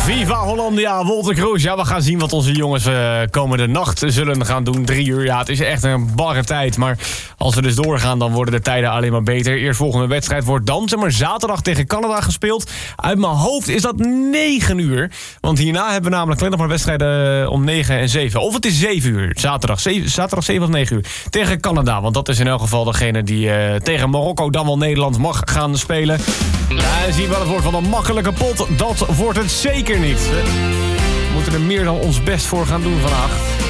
Viva Hollandia, Wolter Kroes. Ja, we gaan zien wat onze jongens komende nacht zullen gaan doen. 3 uur, ja, het is echt een barre tijd. Maar als we dus doorgaan, dan worden de tijden alleen maar beter. Eerstvolgende wedstrijd wordt dan, zeg maar, zaterdag tegen Canada gespeeld. Uit mijn hoofd is dat 9 uur. Want hierna hebben we namelijk alleen nog maar wedstrijden om 9 en 7. Of het is 7 uur, zaterdag 7 of 9 uur. Tegen Canada, want dat is in elk geval degene die tegen Marokko, dan wel Nederland, mag gaan spelen. Ja, en zien wel het wordt van een makkelijke pot. Dat wordt het zeker niet. We moeten er meer dan ons best voor gaan doen vandaag.